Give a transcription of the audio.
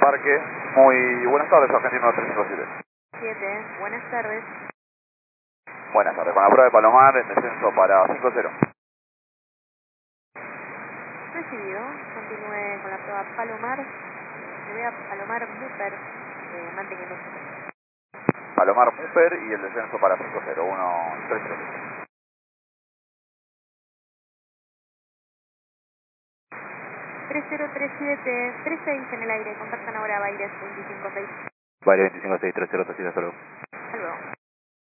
Parque. Muy buenas tardes, Argentino 357. 7, buenas tardes. Buenas tardes, con la prueba de Palomar en descenso para 5-0. Recibido, continúe con la prueba Palomar. Le vea Palomar Muper, manteniendo. Palomar Muper y el descenso para 5-0, 1-3-0. 3037, 36 en el aire, contactan ahora Baires 256. Baires 256, 30, hasta luego.